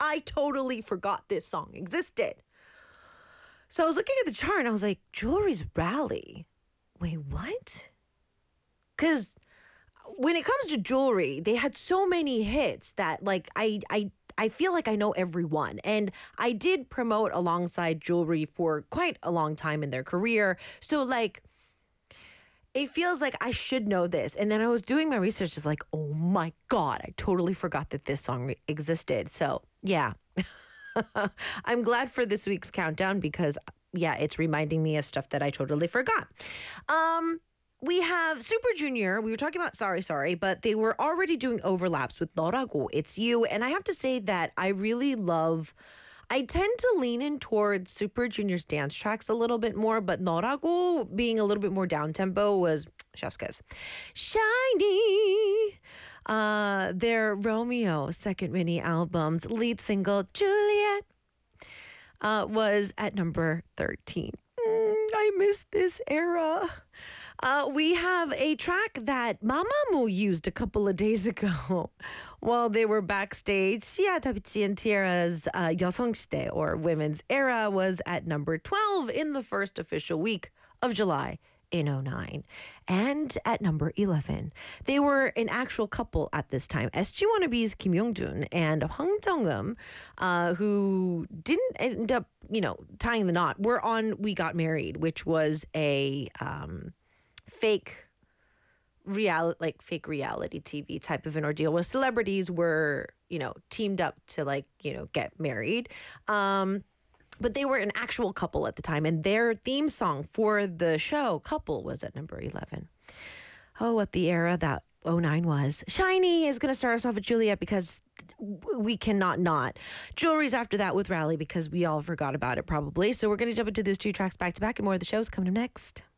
I totally forgot this song existed. So I was looking at the chart and I was like, Jewelry's Rally. Wait, what? Because when it comes to Jewelry, they had so many hits that like I feel like I know everyone. And I did promote alongside Jewelry for quite a long time in their career. So like it feels like I should know this. And then I was doing my research, just like, oh my God, I totally forgot that this song existed. So yeah. I'm glad for this week's countdown because, yeah, it's reminding me of stuff that I totally forgot. We have Super Junior. We were talking about Sorry Sorry, but they were already doing overlaps with 너라고, It's You. And I have to say that I tend to lean in towards Super Junior's dance tracks a little bit more, but 너라고 being a little bit more down-tempo was chef's kiss. Shiny. Their Romeo second mini album's lead single, Juliet, was at number 13. I miss this era. We have a track that Mamamoo used a couple of days ago while they were backstage. Sia Tabichi and Tiara's 여성시대, or Women's Era, was at number 12 in the first official week of July in 2009. And at number 11, they were an actual couple at this time. SG Wannabes Kim Yong-jun and Hwang Jung-eum, who didn't end up, tying the knot, were on We Got Married, which was a fake reality TV type of an ordeal where celebrities were, teamed up to get married. But they were an actual couple at the time, and their theme song for the show, Couple, was at number 11. Oh, what the era that 2009 was. Shiny is going to start us off with Juliet because we cannot not. Jewelry's after that with Rally because we all forgot about it probably. So we're going to jump into those two tracks back to back, and more of the show's coming up next.